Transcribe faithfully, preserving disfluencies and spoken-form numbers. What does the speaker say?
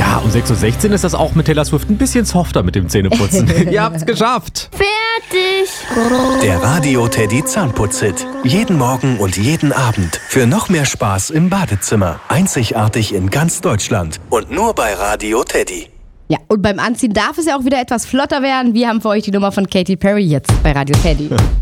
Ja, um sechs Uhr sechzehn ist das auch mit Taylor Swift ein bisschen softer mit dem Zähneputzen. Ihr habt's geschafft. Fertig. Der Radio Teddy Zahnputz-Hit. Jeden Morgen und jeden Abend. Für noch mehr Spaß im Badezimmer. Einzigartig in ganz Deutschland. Und nur bei Radio Teddy. Ja, und beim Anziehen darf es ja auch wieder etwas flotter werden. Wir haben für euch die Nummer von Katy Perry jetzt bei Radio Teddy.